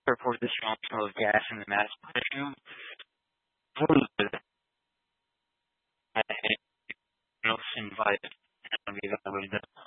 report the strong smell of gas in the master bedroom. What was it? I had no invited. I don't know if I would have